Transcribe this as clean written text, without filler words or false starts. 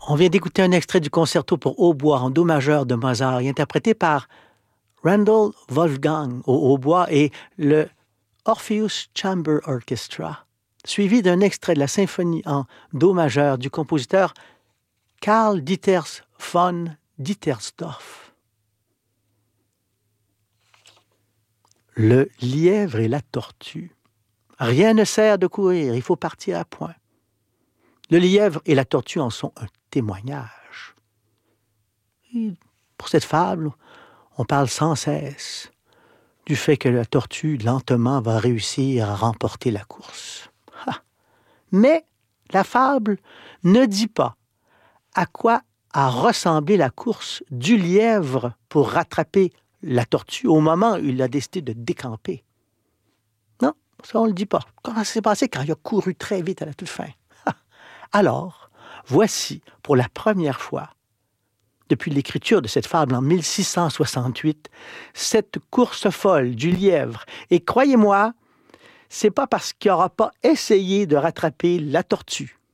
On vient d'écouter un extrait du concerto pour hautbois en do majeur de Mozart, interprété par Randall Wolfgang au hautbois et le Orpheus Chamber Orchestra, suivi d'un extrait de la symphonie en do majeur du compositeur Karl Dieters von Dittersdorf. Le lièvre et la tortue. Rien ne sert de courir, il faut partir à point. Le lièvre et la tortue en sont un témoignage. Et pour cette fable, on parle sans cesse du fait que la tortue, lentement, va réussir à remporter la course. Ha! Mais la fable ne dit pas à quoi a ressemblé la course du lièvre pour rattraper la tortue au moment où il a décidé de décamper. Non, ça on ne le dit pas. Comment ça s'est passé quand il a couru très vite à la toute fin? Alors, voici, pour la première fois, depuis l'écriture de cette fable en 1668, cette course folle du lièvre. Et croyez-moi, c'est pas parce qu'il n'aura pas essayé de rattraper la tortue